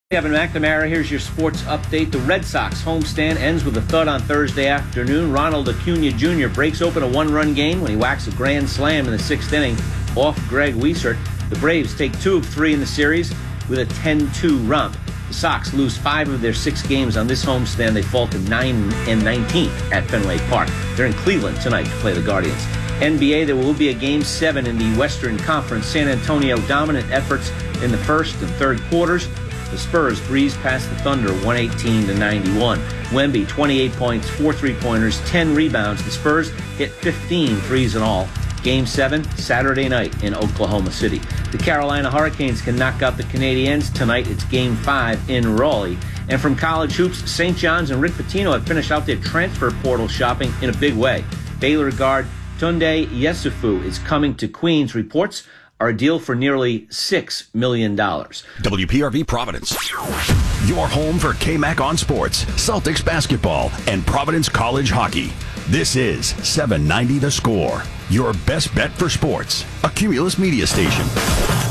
Kevin McNamara, here's your sports update. The Red Sox homestand ends with a thud on Thursday afternoon. Ronald Acuna Jr. breaks open a one-run game when he whacks a grand slam in the sixth inning off Greg Weissert. The Braves take 2 of 3 in the series with a 10-2 romp. The Sox lose 5 of their 6 games on this homestand. They fall to 9 and 19th at Fenway Park. They're in Cleveland tonight to play the Guardians. NBA, there will be a Game 7 in the Western Conference. San Antonio dominant efforts in the first and third quarters. The Spurs breeze past the Thunder 118-91. Wemby, 28 points, 4 3-pointers, 10 rebounds. The Spurs hit 15 threes in all. Game 7, Saturday night in Oklahoma City. The Carolina Hurricanes can knock out the Canadiens. Tonight, it's Game 5 in Raleigh. And from college hoops, St. John's and Rick Pitino have finished out their transfer portal shopping in a big way. Baylor guard Tunde Yesufu is coming to Queens. Reports are a deal for nearly $6 million. WPRV Providence. Your home for KMAC on sports, Celtics basketball, and Providence College hockey. This is 790 The Score, your best bet for sports, a Cumulus media station.